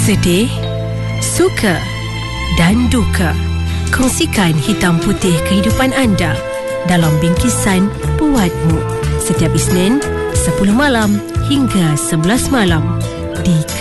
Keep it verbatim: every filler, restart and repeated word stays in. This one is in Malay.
Sedih, suka dan duka. Kongsikan hitam putih kehidupan anda dalam bingkisan Buatmu. Setiap Isnin sepuluh malam hingga sebelas malam di